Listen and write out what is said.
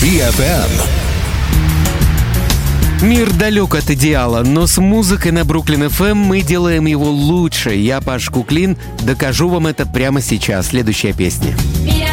DFM. Мир далек от идеала, но с музыкой на Бруклин FM мы делаем его лучше. Я, Паш Куклин, докажу вам это прямо сейчас. Следующая песня.